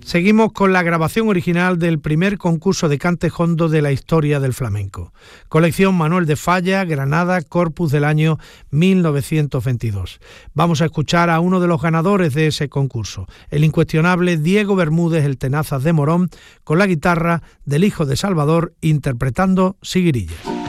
Seguimos con la grabación original del primer concurso de cante jondo de la historia del flamenco. Colección Manuel de Falla, Granada, Corpus del año 1922. Vamos a escuchar a uno de los ganadores de ese concurso, el incuestionable Diego Bermúdez, el Tenazas de Morón, con la guitarra del hijo de Salvador interpretando Siguirilla.